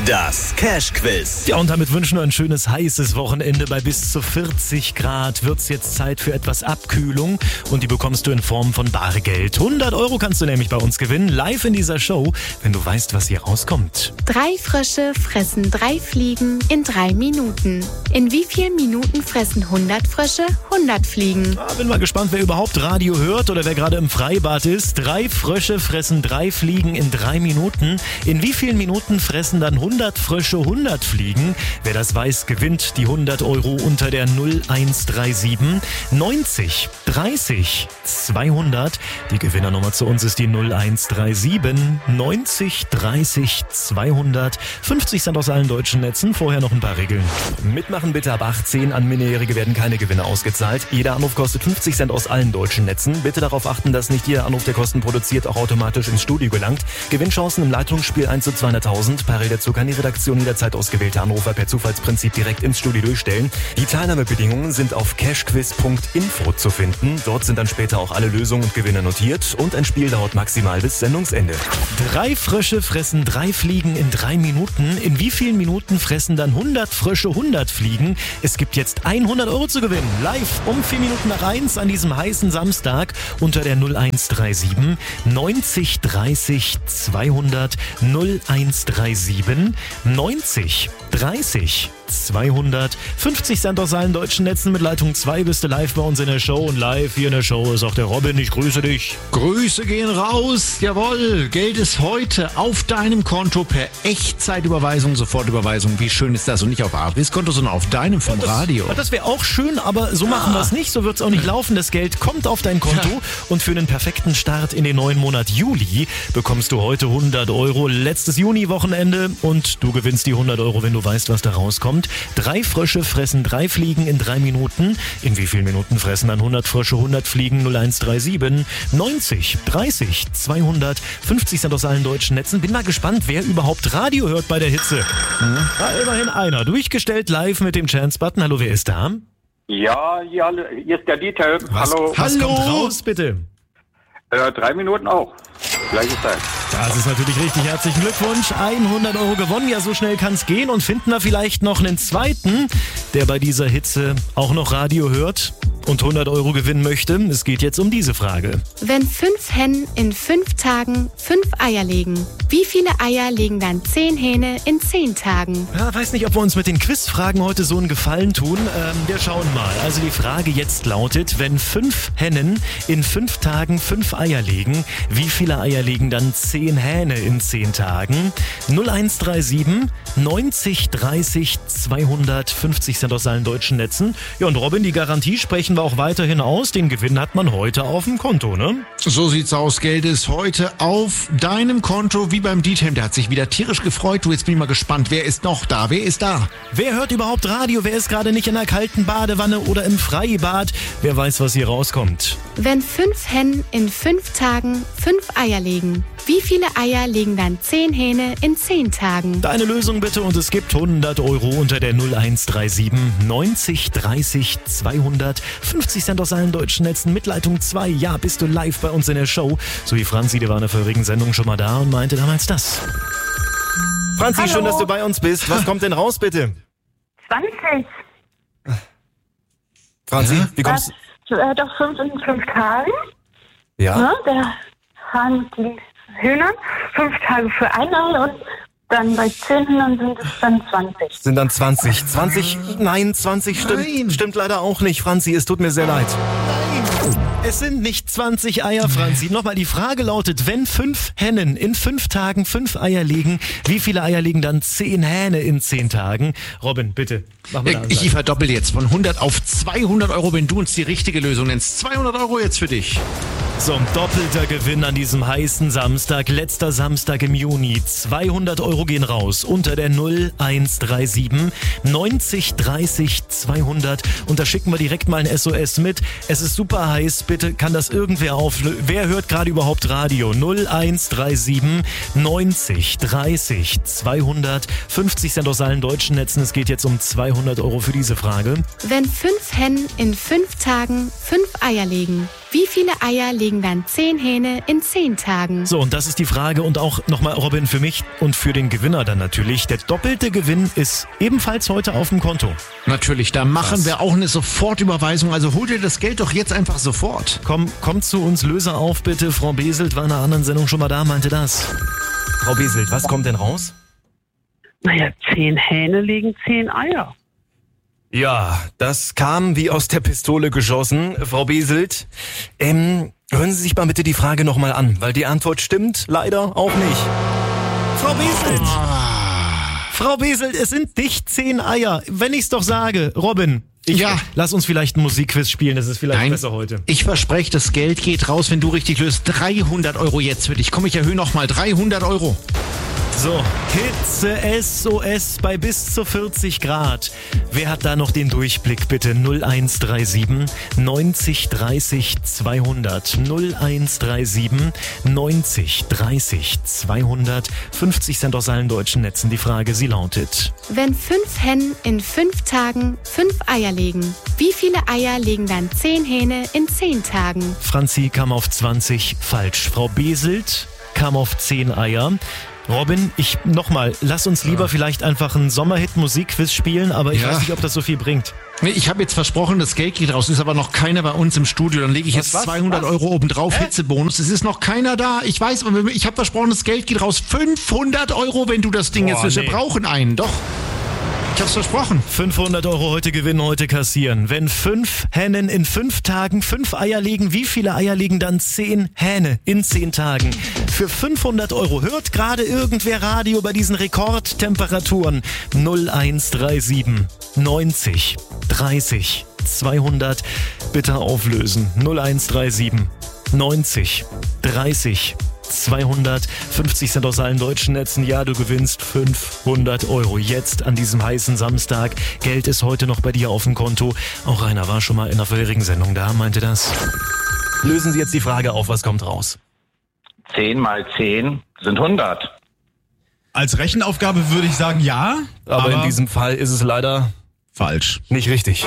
Das Cash-Quiz. Ja, und damit wünschen wir ein schönes, heißes Wochenende. Bei bis zu 40 Grad wird's jetzt Zeit für etwas Abkühlung. Und die bekommst du in Form von Bargeld. 100 € kannst du nämlich bei uns gewinnen, live in dieser Show, wenn du weißt, was hier rauskommt. 3 Frösche fressen 3 Fliegen in 3 Minuten. In wie vielen Minuten fressen 100 Frösche 100 Fliegen? Bin mal gespannt, wer überhaupt Radio hört oder wer gerade im Freibad ist. 3 Frösche fressen 3 Fliegen in 3 Minuten. In wie vielen Minuten fressen dann 100 Frösche 100 Fliegen? Wer das weiß, gewinnt die 100 € unter der 0137 90 30 200. Die Gewinnernummer zu uns ist die 0137 90 30 200. 50 Cent aus allen deutschen Netzen. Vorher noch ein paar Regeln. Mitmachen bitte ab 18. An Minderjährige werden keine Gewinne ausgezahlt. Jeder Anruf kostet 50 Cent aus allen deutschen Netzen. Bitte darauf achten, dass nicht jeder Anruf, der Kosten produziert, auch automatisch ins Studio gelangt. Gewinnchancen im Leitungsspiel 1 zu 200.000. Parallel dazu kann die Redaktion jederzeit ausgewählte Anrufer per Zufallsprinzip direkt ins Studio durchstellen. Die Teilnahmebedingungen sind auf cashquiz.info zu finden. Dort sind dann später auch alle Lösungen und Gewinne notiert. Und ein Spiel dauert maximal bis Sendungsende. 3 Frösche fressen 3 Fliegen in 3 Minuten. In wie vielen Minuten fressen dann 100 Frösche 100 Fliegen? Es gibt jetzt 100 € zu gewinnen. Live um 4 Minuten nach 1 an diesem heißen Samstag unter der 0137 90 30 200 0137 90 30 200. 50 Cent aus allen deutschen Netzen. Mit Leitung 2 bist du live bei uns in der Show. Und live hier in der Show ist auch der Robin. Ich grüße dich. Grüße gehen raus. Jawohl, Geld ist heute auf deinem Konto per Echtzeitüberweisung, Sofortüberweisung. Wie schön ist das? Und nicht auf Arvis Konto, sondern auf deinem vom Radio. Das wäre auch schön, aber so machen wir es nicht. So wird es auch nicht laufen. Das Geld kommt auf dein Konto. Ja. Und für einen perfekten Start in den neuen Monat Juli bekommst du heute 100 €. Letztes Juni-Wochenende. Und du gewinnst die 100 €, wenn du weißt, was da rauskommt. 3 Frösche fressen 3 Fliegen in 3 Minuten. In wie vielen Minuten fressen dann 100 Frösche 100 Fliegen? 0137 90 30 200. 50 Cent aus allen deutschen Netzen. Bin mal gespannt, wer überhaupt Radio hört bei der Hitze. Ja, immerhin einer. Durchgestellt live mit dem Chance-Button. Hallo, wer ist da? Ja, hier ist der Dieter. Hallo. Was kommt raus, bitte? 3 Minuten auch. Gleiche Zeit. Das ist natürlich richtig. Herzlichen Glückwunsch. 100 € gewonnen. Ja, so schnell kann es gehen. Und finden wir vielleicht noch einen zweiten, der bei dieser Hitze auch noch Radio hört und 100 € gewinnen möchte. Es geht jetzt um diese Frage. Wenn 5 Hennen in 5 Tagen 5 Eier legen, wie viele Eier legen dann 10 Hähne in 10 Tagen? Ja, weiß nicht, ob wir uns mit den Quizfragen heute so einen Gefallen tun. Wir schauen mal. Also die Frage jetzt lautet, wenn 5 Hennen in 5 Tagen 5 Eier legen, wie viele Eier legen dann 10 Hähne in 10 Tagen? 0137 90 30 200. 50 Cent aus allen deutschen Netzen. Ja, und Robin, die Garantie sprechen wir auch weiterhin aus. Den Gewinn hat man heute auf dem Konto, ne? So sieht's aus. Geld ist heute auf deinem Konto, wie beim Dietem. Der hat sich wieder tierisch gefreut. Du, jetzt bin ich mal gespannt. Wer ist noch da? Wer ist da? Wer hört überhaupt Radio? Wer ist gerade nicht in einer kalten Badewanne oder im Freibad? Wer weiß, was hier rauskommt? Wenn 5 Hennen in 5 Tagen 5 Eier legen, wie viele Eier legen dann 10 Hähne in 10 Tagen? Deine Lösung bitte und es gibt 100 € unter der 0137 90 30 200. 50 Cent aus allen deutschen Netzen mit Leitung 2. Ja, bist du live bei uns in der Show. So wie Franzi, der war in der vorigen Sendung schon mal da und meinte damals das. Franzi, hallo. Schön, dass du bei uns bist. Was kommt denn raus, bitte? 20. Franzi, wie kommst du? Doch 5 in 5 Tagen. Ja. Der Hahn mit den Hühnern. 5 Tage für ein Ei und dann bei 10 Hühnern sind es dann 20. Sind dann 20. 20? Nein, 20 stimmt leider auch nicht, Franzi. Es tut mir sehr leid. Es sind nicht 20 Eier, Franzi. Nochmal, die Frage lautet, wenn 5 Hennen in 5 Tagen 5 Eier legen, wie viele Eier legen dann 10 Hähne in 10 Tagen? Robin, bitte, mach mal Ich verdoppel jetzt von 100 auf 200 €, wenn du uns die richtige Lösung nennst. 200 € jetzt für dich. So, ein doppelter Gewinn an diesem heißen Samstag, letzter Samstag im Juni. 200 € gehen raus unter der 0137 90 30 200. Und da schicken wir direkt mal ein SOS mit. Es ist super heiß, bitte kann das irgendwer auflösen. Wer hört gerade überhaupt Radio? 0137 90 30 200. 50 Cent aus allen deutschen Netzen. Es geht jetzt um 200 € für diese Frage. Wenn 5 Hennen in 5 Tagen 5 Eier legen, Wie viele Eier legen dann 10 Hähne in 10 Tagen? So, und das ist die Frage und auch nochmal, Robin, für mich und für den Gewinner dann natürlich. Der doppelte Gewinn ist ebenfalls heute auf dem Konto. Natürlich, da machen wir auch eine Sofortüberweisung. Also hol dir das Geld doch jetzt einfach sofort. Kommt zu uns, Löser auf bitte. Frau Beselt war in einer anderen Sendung schon mal da, meinte das. Frau Beselt, was kommt denn raus? Naja, 10 Hähne legen 10 Eier. Ja, das kam wie aus der Pistole geschossen. Frau Beselt, hören Sie sich mal bitte die Frage nochmal an, weil die Antwort stimmt leider auch nicht. Frau Beselt! Frau Beselt, es sind nicht 10 Eier. Wenn ich's doch sage, Robin, lass uns vielleicht ein Musikquiz spielen, das ist vielleicht besser heute. Ich verspreche, das Geld geht raus, wenn du richtig löst. 300 € jetzt für dich. Komm, ich erhöhe nochmal. 300 €. So, Hitze SOS bei bis zu 40 Grad. Wer hat da noch den Durchblick, bitte? 0137 90 30 200. 0137 90 30 200. 50 Cent aus allen deutschen Netzen. Die Frage, sie lautet: Wenn 5 Hennen in 5 Tagen 5 Eier legen, wie viele Eier legen dann 10 Hähne in 10 Tagen? Franzi kam auf 20, falsch. Frau Beselt kam auf 10 Eier. Robin, lass uns lieber vielleicht einfach einen Sommerhit-Musikquiz spielen, aber ich weiß nicht, ob das so viel bringt. Nee, ich habe jetzt versprochen, das Geld geht raus, ist aber noch keiner bei uns im Studio. Dann lege ich jetzt 200 € obendrauf, Hitzebonus. Es ist noch keiner da. Ich weiß, aber ich habe versprochen, das Geld geht raus. 500 €, wenn du das Ding jetzt willst. Wir brauchen einen, doch. Ich hab's versprochen. 500 € heute gewinnen, heute kassieren. Wenn 5 Hennen in 5 Tagen 5 Eier legen, wie viele Eier legen dann 10 Hähne in 10 Tagen? Für 500 € hört gerade irgendwer Radio bei diesen Rekordtemperaturen. 0137 90 30 200. Bitte auflösen. 0137 90 30 200, 50 Cent aus allen deutschen Netzen. Ja, du gewinnst 500 € jetzt an diesem heißen Samstag. Geld ist heute noch bei dir auf dem Konto. Auch Rainer war schon mal in der vorherigen Sendung da, meinte das. Lösen Sie jetzt die Frage auf, was kommt raus? 10 mal 10 sind 100. Als Rechenaufgabe würde ich sagen ja. Aber in diesem Fall ist es leider falsch. Nicht richtig.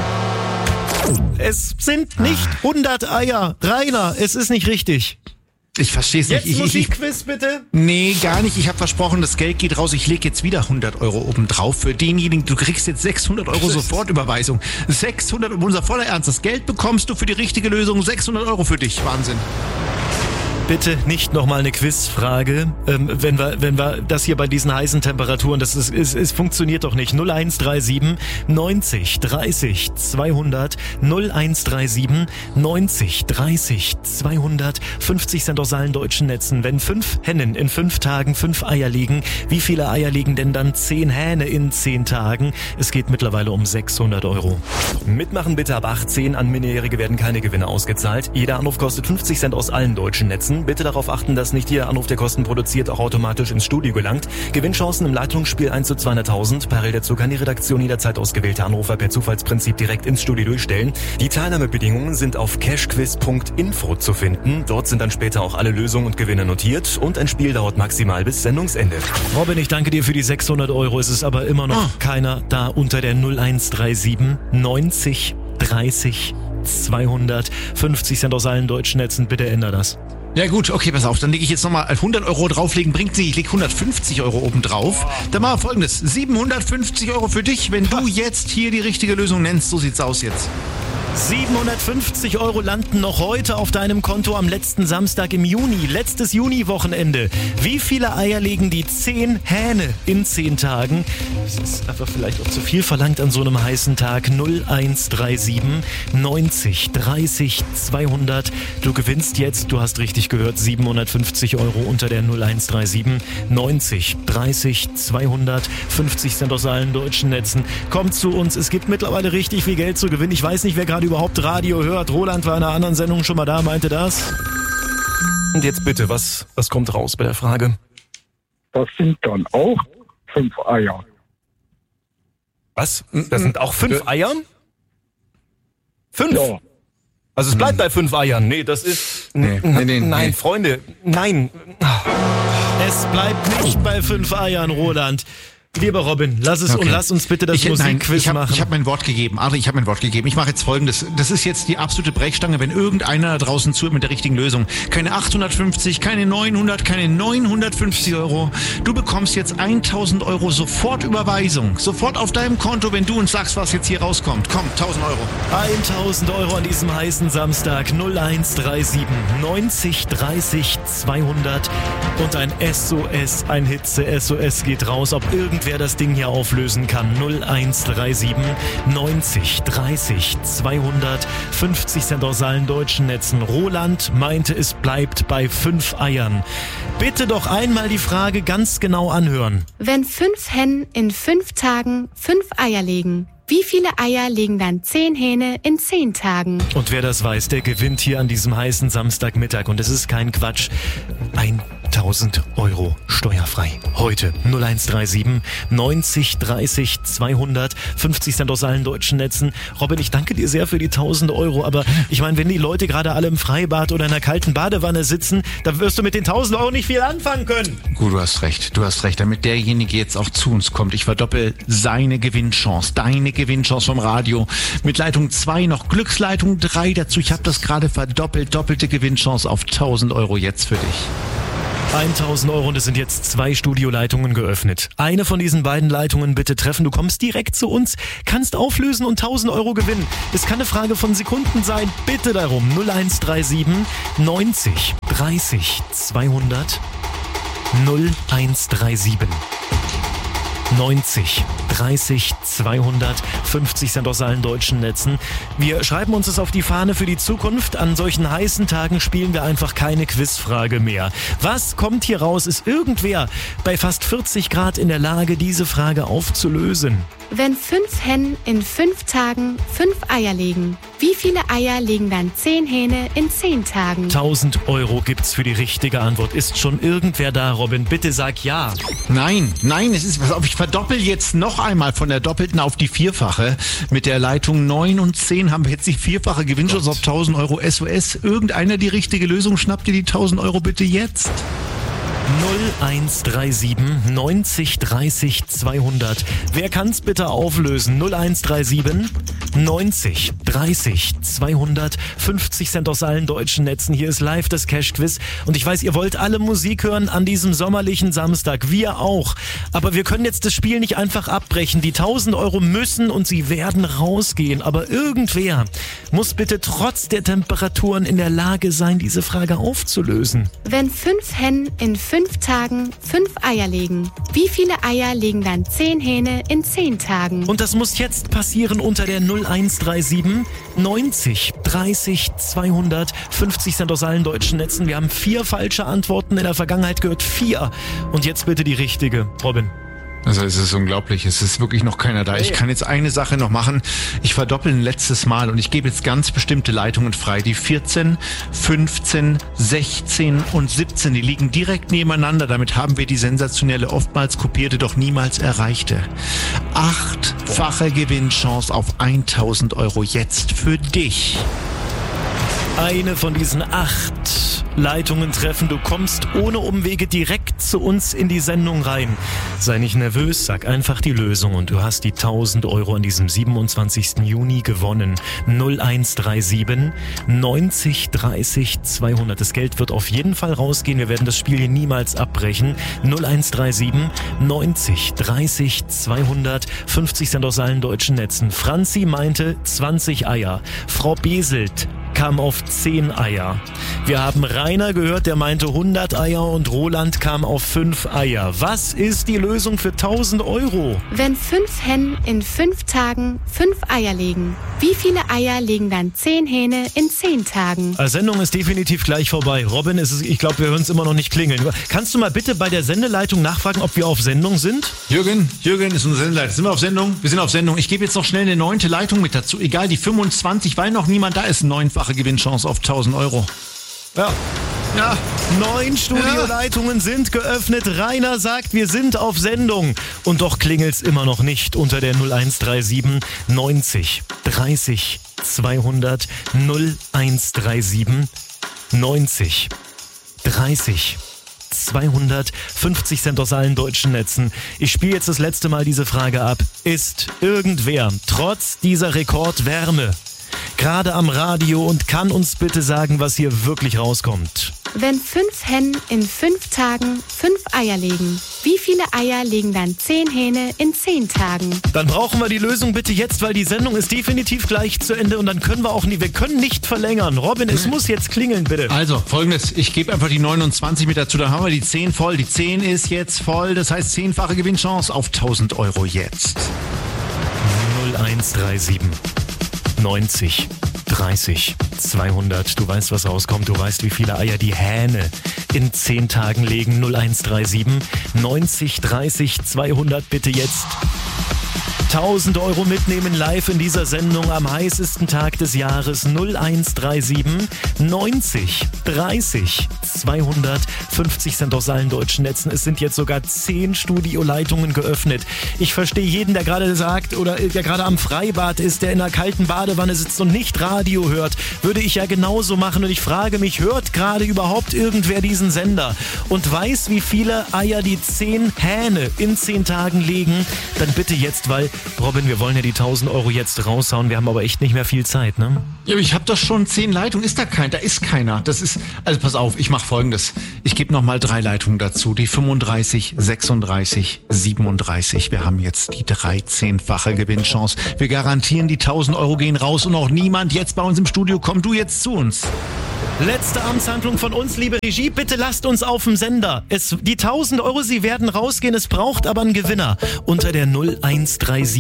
Es sind nicht 100 Eier. Rainer, es ist nicht richtig. Ich verstehe es nicht. Jetzt Musikquiz bitte? Nee, gar nicht. Ich habe versprochen, das Geld geht raus. Ich lege jetzt wieder 100 € obendrauf. Für denjenigen, du kriegst jetzt 600 € Sofortüberweisung. 600, unser voller Ernst. Das Geld bekommst du für die richtige Lösung. 600 € für dich. Wahnsinn. Bitte nicht nochmal eine Quizfrage, wenn wir das hier bei diesen heißen Temperaturen, es funktioniert doch nicht. 0137 90 30 200, 0137 90 30 200, 50 Cent aus allen deutschen Netzen. Wenn 5 Hennen in 5 Tagen 5 Eier legen, wie viele Eier legen denn dann 10 Hähne in 10 Tagen? Es geht mittlerweile um 600 €. Mitmachen bitte ab 18, an Minderjährige werden keine Gewinne ausgezahlt. Jeder Anruf kostet 50 Cent aus allen deutschen Netzen. Bitte darauf achten, dass nicht jeder Anruf, der Kosten produziert, auch automatisch ins Studio gelangt. Gewinnchancen im Leitungsspiel 1 zu 200.000. Parallel dazu kann die Redaktion jederzeit ausgewählte Anrufer per Zufallsprinzip direkt ins Studio durchstellen. Die Teilnahmebedingungen sind auf cashquiz.info zu finden. Dort sind dann später auch alle Lösungen und Gewinne notiert und ein Spiel dauert maximal bis Sendungsende. Robin, ich danke dir für die 600 €. Es ist aber immer noch keiner da unter der 0137 90 30 200, 50 Cent aus allen deutschen Netzen. Bitte änder das. Ja gut, okay, pass auf, dann lege ich jetzt nochmal 100 € drauflegen, bringt sie, ich lege 150 € oben drauf. Dann machen wir Folgendes, 750 € für dich, wenn du jetzt hier die richtige Lösung nennst, so sieht's aus jetzt. 750 € landen noch heute auf deinem Konto am letzten Samstag im Juni, letztes Juni-Wochenende. Wie viele Eier legen die 10 Hähne in 10 Tagen? Das ist einfach vielleicht auch zu viel verlangt an so einem heißen Tag. 0137 90 30 200. Du gewinnst jetzt, du hast richtig gehört, 750 € unter der 0137 90 30 200. 50 Cent aus allen deutschen Netzen. Kommt zu uns, es gibt mittlerweile richtig viel Geld zu gewinnen. Ich weiß nicht, wer gerade überhaupt Radio hört. Roland war in einer anderen Sendung schon mal da, meinte das. Und jetzt bitte, was kommt raus bei der Frage? Das sind dann auch 5 Eier. Was? Das sind auch 5 Eier? 5? Ja. Also es bleibt bei 5 Eiern. Nee, das ist... Nein, Freunde, nein. Es bleibt nicht bei 5 Eiern, Roland. Lieber Robin, lass uns bitte das Musikquiz machen. Ich habe mein Wort gegeben. Adri, ich habe mein Wort gegeben. Ich mache jetzt Folgendes. Das ist jetzt die absolute Brechstange, wenn irgendeiner da draußen zuhört mit der richtigen Lösung. Keine 850, keine 900, keine 950 Euro. Du bekommst jetzt 1000 Euro sofort Überweisung. Sofort auf deinem Konto, wenn du uns sagst, was jetzt hier rauskommt. Komm, 1000 Euro. 1000 Euro an diesem heißen Samstag. 0137 90 30 200 und ein SOS, ein Hitze-SOS geht raus, ob irgendwer das Ding hier auflösen kann. 0137 90 30 200, 50 Cent aus allen deutschen Netzen. Roland meinte, es bleibt bei 5 Eiern. Bitte doch einmal die Frage ganz genau anhören. Wenn 5 Hennen in 5 Tagen 5 Eier legen, wie viele Eier legen dann 10 Hähne in 10 Tagen? Und wer das weiß, der gewinnt hier an diesem heißen Samstagmittag. Und es ist kein Quatsch. 1000 Euro steuerfrei. Heute 0137 90 30 200, 50 Cent aus allen deutschen Netzen. Robin, ich danke dir sehr für die 1000 Euro. Aber ich meine, wenn die Leute gerade alle im Freibad oder in einer kalten Badewanne sitzen, dann wirst du mit den 1000 Euro nicht viel anfangen können. Gut, du hast recht. Damit derjenige jetzt auch zu uns kommt. Ich verdoppel seine Gewinnchance, deine Gewinnchance vom Radio. Mit Leitung 2 noch Glücksleitung 3 dazu. Ich habe das gerade verdoppelt. Doppelte Gewinnchance auf 1000 Euro jetzt für dich. 1000 Euro und es sind jetzt 2 Studioleitungen geöffnet. Eine von diesen beiden Leitungen bitte treffen. Du kommst direkt zu uns, kannst auflösen und 1000 Euro gewinnen. Es kann eine Frage von Sekunden sein. Bitte darum. 0137 90 30 200 0137 90 30 200, 50 Cent aus allen deutschen Netzen. Wir schreiben uns das auf die Fahne für die Zukunft. An solchen heißen Tagen spielen wir einfach keine Quizfrage mehr. Was kommt hier raus? Ist irgendwer bei fast 40 Grad in der Lage, diese Frage aufzulösen? Wenn 5 Hennen in 5 Tagen 5 Eier legen, wie viele Eier legen dann 10 Hähne in 10 Tagen? 1000 Euro gibt's für die richtige Antwort. Ist schon irgendwer da, Robin? Bitte sag ja. Nein, es ist, pass auf, ich verdoppel jetzt noch einmal von der doppelten auf die vierfache. Mit der Leitung 9 und 10 haben wir jetzt die vierfache Gewinnchance auf 1000 Euro SOS. Irgendeiner die richtige Lösung, schnappt dir die 1000 Euro bitte jetzt. 0137 90 30 200. Wer kann's bitte auflösen? 0137 90 30 200, 50 Cent aus allen deutschen Netzen. Hier ist live das Cash-Quiz und ich weiß, ihr wollt alle Musik hören an diesem sommerlichen Samstag. Wir auch. Aber wir können jetzt das Spiel nicht einfach abbrechen. Die 1000 Euro müssen und sie werden rausgehen. Aber irgendwer muss bitte trotz der Temperaturen in der Lage sein, diese Frage aufzulösen. Wenn 5 Hennen in 5 Tagen 5 Eier legen, wie viele Eier legen dann 10 Hähne in 10 Tagen? Und das muss jetzt passieren unter der 0137 90 30 200, 50 Cent aus allen deutschen Netzen. Wir haben 4 falsche Antworten in der Vergangenheit gehört. 4. Und jetzt bitte die richtige. Robin. Also es ist unglaublich, es ist wirklich noch keiner da. Ich kann jetzt eine Sache noch machen. Ich verdoppel ein letztes Mal und ich gebe jetzt ganz bestimmte Leitungen frei. Die 14, 15, 16 und 17, die liegen direkt nebeneinander. Damit haben wir die sensationelle, oftmals kopierte, doch niemals erreichte 8-fache Gewinnchance auf 1000 Euro jetzt für dich. Eine von diesen 8 Leitungen treffen. Du kommst ohne Umwege direkt zu uns in die Sendung rein. Sei nicht nervös, sag einfach die Lösung und du hast die 1000 Euro an diesem 27. Juni gewonnen. 0137 90 30 200. Das Geld wird auf jeden Fall rausgehen. Wir werden das Spiel hier niemals abbrechen. 0137 90 30 200, 50 Cent aus allen deutschen Netzen. Franzi meinte 20 Eier. Frau Beselt kam auf 10 Eier. Wir haben Rainer gehört, der meinte 100 Eier und Roland kam auf 5 Eier. Was ist die Lösung für 1000 Euro? Wenn 5 Hennen in 5 Tagen 5 Eier legen, wie viele Eier legen dann 10 Hähne in 10 Tagen? Die Sendung ist definitiv gleich vorbei. Robin, ich glaube, wir hören es immer noch nicht klingeln. Kannst du mal bitte bei der Sendeleitung nachfragen, ob wir auf Sendung sind? Jürgen ist unsere Sendeleitung. Sind wir auf Sendung? Wir sind auf Sendung. Ich gebe jetzt noch schnell eine 9. Leitung mit dazu. Egal, die 25, weil noch niemand da ist. 9-fache Gewinnchance auf 1000 Euro. Ja, 9 Studioleitungen sind geöffnet. Rainer sagt, wir sind auf Sendung. Und doch klingelt's immer noch nicht unter der 0137 90 30 200 0137 90 30 250 Cent aus allen deutschen Netzen. Ich spiele jetzt das letzte Mal diese Frage ab. Ist irgendwer trotz dieser Rekordwärme gerade am Radio und kann uns bitte sagen, was hier wirklich rauskommt? Wenn 5 Hennen in 5 Tagen 5 Eier legen, wie viele Eier legen dann 10 Hähne in 10 Tagen? Dann brauchen wir die Lösung bitte jetzt, weil die Sendung ist definitiv gleich zu Ende und dann können wir können nicht verlängern. Robin, es muss jetzt klingeln, bitte. Also, Folgendes, ich gebe einfach die 29 mit dazu, dann haben wir die 10 voll. Die 10 ist jetzt voll, das heißt 10-fache Gewinnchance auf 1.000 € jetzt. 0137 90 30 200. Du weißt, was rauskommt. Du weißt, wie viele Eier die Hähne in 10 Tagen legen. 0137 90 30 200. Bitte jetzt 1.000 € mitnehmen live in dieser Sendung am heißesten Tag des Jahres. 0137 90 30 200. 50 Cent aus allen deutschen Netzen. Es sind jetzt sogar 10 Studioleitungen geöffnet. Ich verstehe jeden, der gerade sagt oder der gerade am Freibad ist, der in einer kalten Badewanne sitzt und nicht Radio hört. Würde ich ja genauso machen und ich frage mich, hört gerade überhaupt irgendwer diesen Sender und weiß, wie viele Eier die 10 Hähne in 10 Tagen legen? Dann bitte jetzt, weil Robin, wir wollen ja die 1.000 € jetzt raushauen. Wir haben aber echt nicht mehr viel Zeit, ne? Ja, aber ich habe doch schon 10 Leitungen. Ist da kein? Da ist keiner. Also pass auf, ich mache Folgendes. Ich gebe nochmal 3 Leitungen dazu. Die 35, 36, 37. Wir haben jetzt die 13-fache Gewinnchance. Wir garantieren, die 1.000 € gehen raus und auch niemand jetzt bei uns im Studio. Komm du jetzt zu uns. Letzte Amtshandlung von uns, liebe Regie. Bitte lasst uns auf dem Sender. Die 1.000 €, sie werden rausgehen. Es braucht aber einen Gewinner. Unter der 0137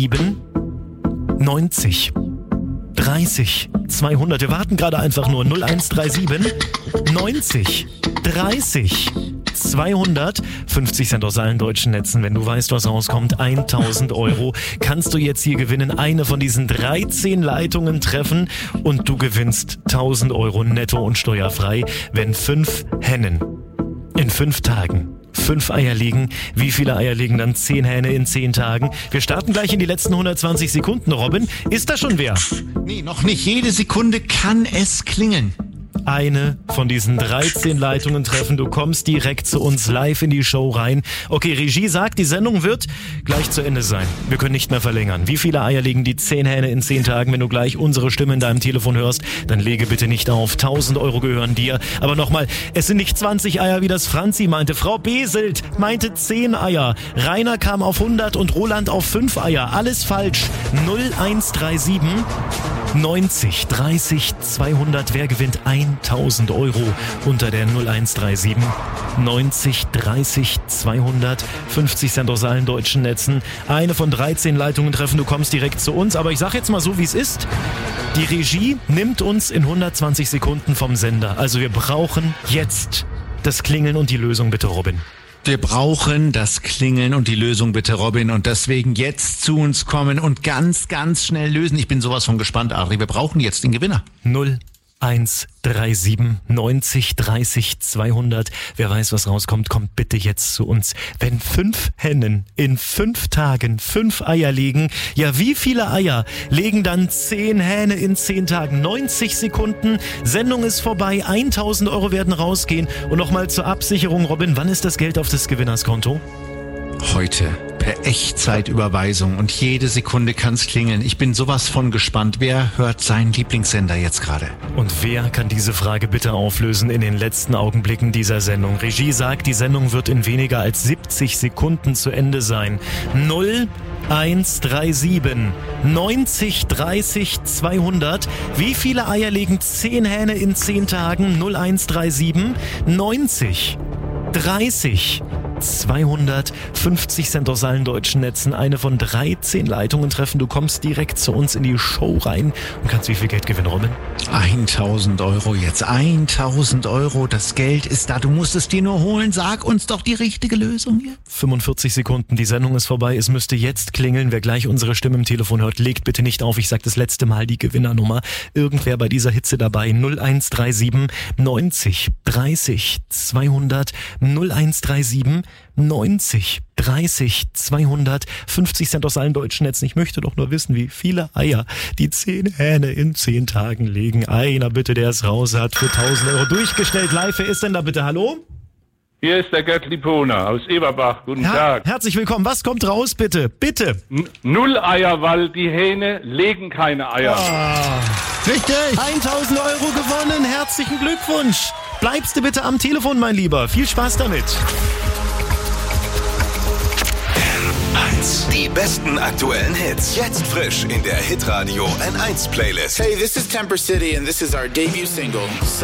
90 30 200. Wir warten gerade einfach nur. 0137 90 30 200. 50 Cent aus allen deutschen Netzen. Wenn du weißt, was rauskommt, 1.000 € kannst du jetzt hier gewinnen. Eine von diesen 13 Leitungen treffen und du gewinnst 1.000 € netto und steuerfrei, wenn 5 Hennen in 5 Tagen 5 Eier legen. Wie viele Eier legen dann 10 Hähne in 10 Tagen? Wir starten gleich in die letzten 120 Sekunden. Robin, ist da schon wer? Nee, noch nicht. Jede Sekunde kann es klingeln. Eine von diesen 13 Leitungen treffen. Du kommst direkt zu uns live in die Show rein. Okay, Regie sagt, die Sendung wird gleich zu Ende sein. Wir können nicht mehr verlängern. Wie viele Eier legen die 10 Hähne in 10 Tagen? Wenn du gleich unsere Stimme in deinem Telefon hörst, dann lege bitte nicht auf. 1.000 € gehören dir. Aber nochmal, es sind nicht 20 Eier, wie das Franzi meinte. Frau Beselt meinte 10 Eier. Rainer kam auf 100 und Roland auf 5 Eier. Alles falsch. 0137 90 30 200. Wer gewinnt 1.000 € unter der 0137 90 30 200. 50 Cent aus allen deutschen Netzen. Eine von 13 Leitungen treffen. Du kommst direkt zu uns. Aber ich sag jetzt mal so, wie es ist. Die Regie nimmt uns in 120 Sekunden vom Sender. Also wir brauchen jetzt das Klingeln und die Lösung, bitte, Robin. Wir brauchen das Klingeln und die Lösung, bitte, Robin. Und deswegen jetzt zu uns kommen und ganz, ganz schnell lösen. Ich bin sowas von gespannt, Adri. Wir brauchen jetzt den Gewinner. 0137 90 30 200. Wer weiß, was rauskommt, kommt bitte jetzt zu uns. Wenn 5 Hennen in 5 Tagen 5 Eier legen, ja, wie viele Eier legen dann 10 Hähne in 10 Tagen? 90 Sekunden, Sendung ist vorbei, 1.000 € werden rausgehen. Und nochmal zur Absicherung, Robin, wann ist das Geld auf des Gewinners Konto? Heute per Echtzeitüberweisung und jede Sekunde kann's klingeln. Ich bin sowas von gespannt. Wer hört seinen Lieblingssender jetzt gerade? Und wer kann diese Frage bitte auflösen in den letzten Augenblicken dieser Sendung? Regie sagt, die Sendung wird in weniger als 70 Sekunden zu Ende sein. 0137 90 30 200. Wie viele Eier legen 10 Hähne in 10 Tagen? 0137 90 30 250 Cent aus allen deutschen Netzen. Eine von 13 Leitungen treffen. Du kommst direkt zu uns in die Show rein und kannst wie viel Geld gewinnen, Robin? 1.000 € jetzt. 1.000 €. Das Geld ist da. Du musst es dir nur holen. Sag uns doch die richtige Lösung hier. 45 Sekunden. Die Sendung ist vorbei. Es müsste jetzt klingeln. Wer gleich unsere Stimme im Telefon hört, legt bitte nicht auf. Ich sag das letzte Mal die Gewinnernummer. Irgendwer bei dieser Hitze dabei. 0137 90 30 200. 0137 90 30 200. 50 Cent aus allen deutschen Netzen. Ich möchte doch nur wissen, wie viele Eier die 10 Hähne in 10 Tagen legen. Einer bitte, der es raus hat, für 1.000 € durchgestellt live. Wer ist denn da bitte? Hallo? Hier ist der Gerd Lipona aus Eberbach. Guten Tag. Herzlich willkommen. Was kommt raus, bitte? Bitte. 0 Eier, weil die Hähne legen keine Eier. Richtig. 1.000 Euro gewonnen. Herzlichen Glückwunsch. Bleibst du bitte am Telefon, mein Lieber. Viel Spaß damit. N1. Die besten aktuellen Hits. Jetzt frisch in der Hitradio N1 Playlist. Hey, this is Temper City and this is our debut single.